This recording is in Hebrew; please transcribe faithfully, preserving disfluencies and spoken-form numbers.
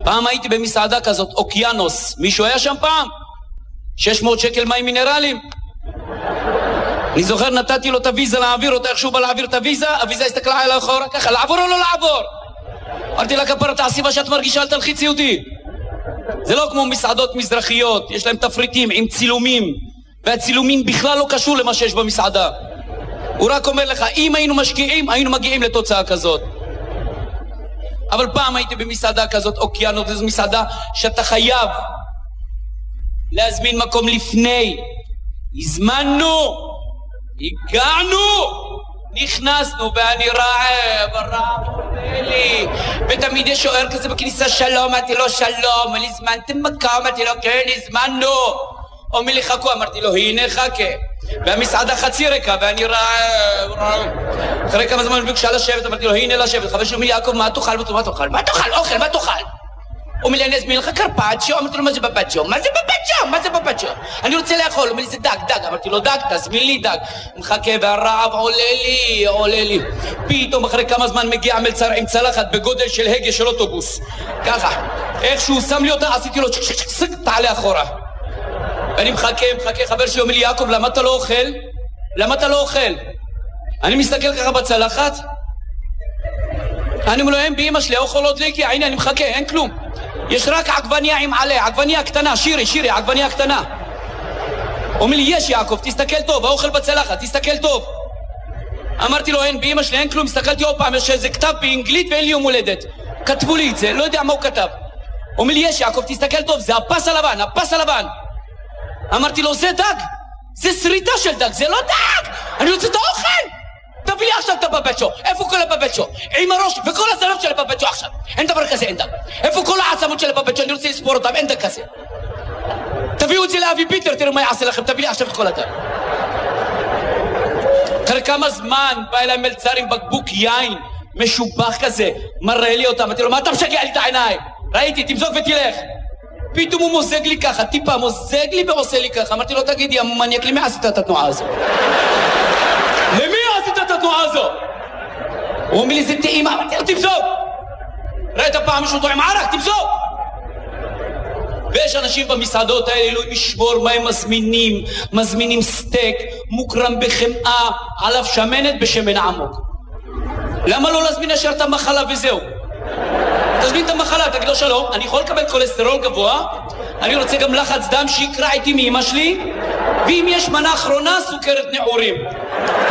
פעם הייתי במסעדה כזאת, אוקיינוס. מישהו היה שם פעם? שש מאות שקל מים מינרלים. אני זוכר, נתתי לו את הוויזה להעביר אותה, איך שהוא בא להעביר את הוויזה, הוויזה הסתכלה עליי אחורה ככה, לעבור או לא לעבור? אמרתי לה, כפרה, תעשי מה שאת מרגישה, אל תלחיצי אותי. זה לא כמו מסעדות מזרחיות, יש להם תפריטים עם צילומים, והצילומים בכלל לא קשור למה שיש במסעדה. הוא רק אומר לך, אם היינו משקיעים, היינו מגיעים לתוצאה כזאת. אבל פעם הייתי במסעדה כזאת, אוקיינוס, זו מסעדה שאתה חייב להזמין מקום לפני. הזמנו, הגענו, נכנסנו, ואני רעב, הרעב עולה לי, ותמיד יש שוער כזה בכניסה, שלום, אמרתי לו שלום, אני הזמנתם מקום, אמרתי לו כן, הזמנו. אומר לי חכו, אמרתי לו הנה חכה, והמסעדה חצי ריקה, ואני רעב, רעב. אחרי כמה זמן ביקשה לשבת, אמרתי לו הנה לשבת, חבר שלי יעקב, מה תאכל? מה תאכל? מה תאכל? אוכל, מה תאכל? הוא אומר לי, אני אזמין לך קרפצ'יו. אמרתי לו, מה זה פפצ'יו? מה זה פפצ'יו? מה זה פפצ'יו? אני רוצה לאכול. הוא אומר לי, זה דג, דג. אמרתי לו, דג, תזמין לי דג. מחכה, והרעב עולה לי, עולה לי. פתאום אחרי כמה זמן מגיע מלצר עם צלחת בגודל של הגה של אוטובוס. ככה. איך שהוא שם לי אותה, עשיתי לו, תעלה אחורה. ואני מחכה, מחכה, חבר שלי אומר לי, יעקב, למה אתה לא אוכל? למה אתה לא אוכל? אני מסתכל ככה בצלחת. אני אומר לו, הם באמא שלי, אוכל עוד לי, כי הנה, אני מחכה, אין כלום. יש רק עגבניה עם עלה, עגבניה קטנה, שירי, שירי, עגבניה קטנה. אומר לי, יש יעקב, תסתכל טוב, האוכל בצלחת, תסתכל טוב. אמרתי לו, אין, באמא שלי, אין כלום, הסתכלתי עוד פעם, יש איזה כתב באנגלית ואין לי יום הולדת. כתבו לי את זה, לא יודע מה הוא כתב. אומר לי, יש יעקב, תסתכל טוב, זה הפס הלבן, הפס הלבן. אמרתי לו, זה דג, זה שריטה של דג, זה לא דג, אני רוצה את האוכל. תביא לי עכשיו את הבבצ'ו, איפה כל הבבצ'ו? עם הראש וכל הזנב של הבבצ'ו עכשיו. אין דבר כזה, אין דג. איפה כל העצמות של הבבצ'ו? אני רוצה לספור אותם, אין דג כזה. תביאו את זה לאבי פיטר, תראו מה יעשה לכם, תביא לי עכשיו את כל הדג. אחרי כמה זמן בא אליי מלצר עם בקבוק יין, משובח כזה, מראה לי אותם, אמרתי לו, מה אתה משגע לי את העיניים? ראיתי, תמזוג ותלך. פתאום הוא מוזג לי ככה, טיפה מוזג לי ועושה לי ככה. אמרתי לו, תגידי, המניאק, למי עשית את התנועה הזו? למי עשית את התנועה הזו? הוא אומר לי, זה טעימה. אמרתי לו, תמזוג. ראית פעם מישהו טועם ערק? תמזוג. ויש אנשים במסעדות האלה, אלוהים ישמור מה הם מזמינים. מזמינים סטייק, מוקרם בחמאה, עליו שמנת בשמן עמוק. למה לא להזמין ישר את המחלה וזהו? תזמין את המחלה, תגיד לו שלום, אני יכול לקבל כולסטרול גבוה, אני רוצה גם לחץ דם שיקרע איתי מאמא שלי, ואם יש מנה אחרונה, סוכרת נעורים.